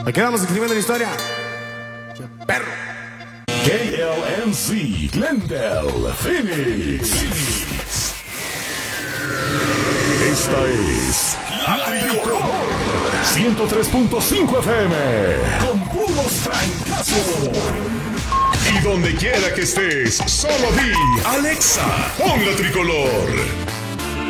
Ahí quedamos escribiendo la historia. Perro. KLNC Glendale, Phoenix. Esta es La Tricolor 103.5 FM con puros trancazos. Y donde quiera que estés, solo di Alexa, pon La Tricolor.